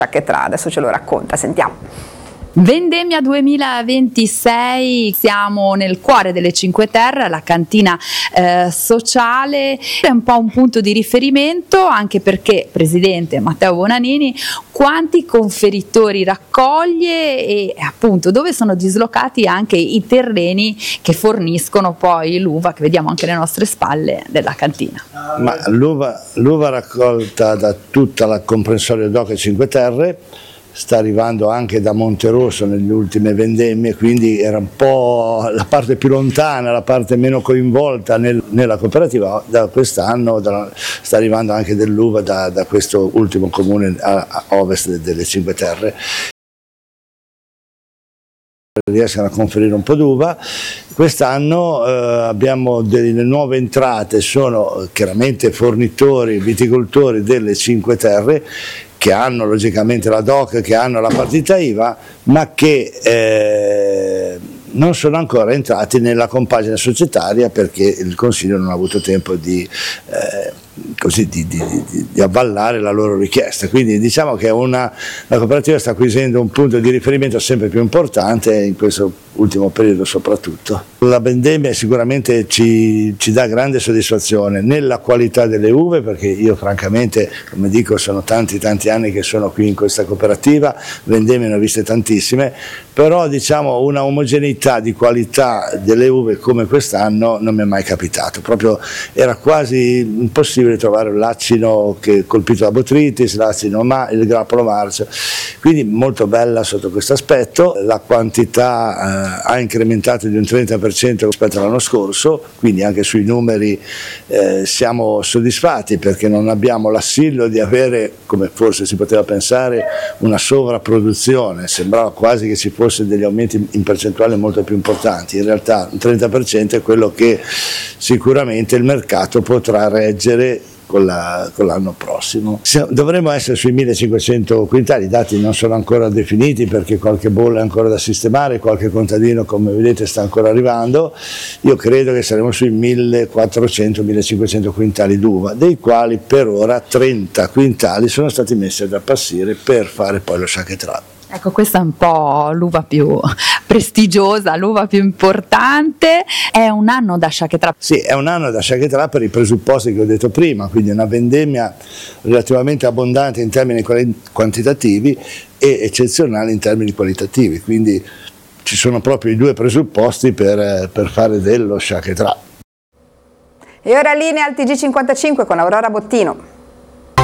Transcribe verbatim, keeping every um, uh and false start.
Chaquetrà, adesso ce lo racconta, sentiamo. Vendemmia duemilaventisei, siamo nel cuore delle Cinque Terre, la cantina eh, sociale, è un po' un punto di riferimento anche perché presidente Matteo Bonanini quanti conferitori raccoglie e appunto dove sono dislocati anche i terreni che forniscono poi l'uva che vediamo anche alle nostre spalle della cantina. Ma l'uva, l'uva raccolta da tutta la comprensorio D O C Cinque Terre sta arrivando anche da Monterosso nelle ultime vendemmie, quindi era un po' la parte più lontana, la parte meno coinvolta nel, nella cooperativa. Da quest'anno sta arrivando anche dell'uva da, da questo ultimo comune a, a ovest delle Cinque Terre. Riescono a conferire un po' d'uva. Quest'anno eh, abbiamo delle nuove entrate, sono chiaramente fornitori, viticoltori delle Cinque Terre che hanno logicamente la D O C, che hanno la partita I V A, ma che eh, non sono ancora entrati nella compagine societaria perché il Consiglio non ha avuto tempo di, eh, così, di, di, di, di avvallare la loro richiesta. Quindi diciamo che una, la cooperativa sta acquisendo un punto di riferimento sempre più importante in questo ultimo periodo soprattutto. La vendemmia sicuramente ci, ci dà grande soddisfazione nella qualità delle uve, perché io francamente, come dico, sono tanti tanti anni che sono qui in questa cooperativa, vendemmie ne ho viste tantissime, però diciamo una omogeneità di qualità delle uve come quest'anno non mi è mai capitato, proprio era quasi impossibile trovare un lacino che colpito da botritis, lacino ma, il grappolo marcio, quindi molto bella sotto questo aspetto. La quantità eh, ha incrementato di un trenta per cento rispetto all'anno scorso, quindi anche sui numeri eh, siamo soddisfatti perché non abbiamo l'assillo di avere, come forse si poteva pensare, una sovrapproduzione, sembrava quasi che ci fosse degli aumenti in percentuale molto più importanti, in realtà un trenta per cento è quello che sicuramente il mercato potrà reggere con l'anno prossimo. Dovremmo essere sui millecinquecento quintali, i dati non sono ancora definiti perché qualche bolla è ancora da sistemare, qualche contadino come vedete sta ancora arrivando. Io credo che saremo sui millequattrocento millecinquecento quintali d'uva, dei quali per ora trenta quintali sono stati messi ad appassire per fare poi lo Chaquetrà. Ecco, questa è un po' l'uva più prestigiosa, l'uva più importante. È un anno da Chaquetrà. Sì, è un anno da Chaquetrà per i presupposti che ho detto prima, quindi una vendemmia relativamente abbondante in termini quantitativi e eccezionale in termini qualitativi, quindi ci sono proprio i due presupposti per, per fare dello Chaquetrà. E ora linea al T G cinquantacinque con Aurora Bottino.